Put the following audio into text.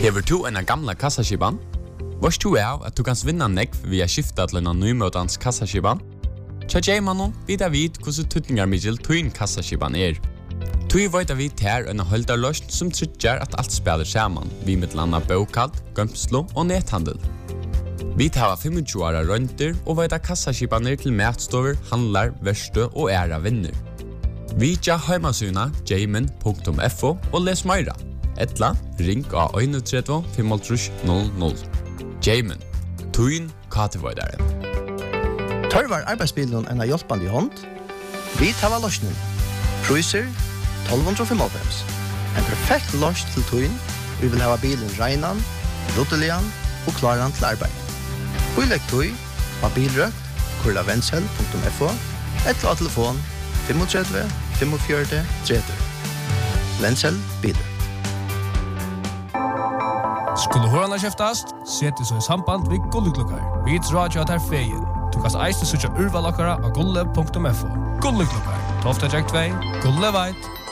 Hever du en gamla kassaskipan? Vars du av at du kan vinna nekv via skifta til en nymøtans kassaskipan? Tja Jaimanon vidar vid hvordan tutningarmiddel tuin kassaskipan Tui veit vi ter en holdarløst som tryggjar at alt spiller saman, vi med landa bokalt, gømslo og nethandel. Vi tar 25 åra rønter og veit kassaskipaner til matstover, handlar, verste og æra vinner. Vi tja heimasuna jaimen.fo og les meira. Etla, ring av 31 500. Jaimen, tuin katevoidaren. Tørvar arbeidsbilen en hjelpande hånd. Vi tar løsning. Priser 1295. En perfekt løsning til tuin. Vi vil ha bilen reinan, ruttelian og klaran til arbeid. Uilegg tui av bilrøkt, kurlavendsel.fo, eller av telefon 35 45 30. Vendsel biler. Skulle hørende kjeftast, sette så i samband med Gulleklokkar. Vi tror at er feien. Du kan eiste søtja urvalakkara av gulle.fo. Gulleklokkar, 12. 2, Gulle veit.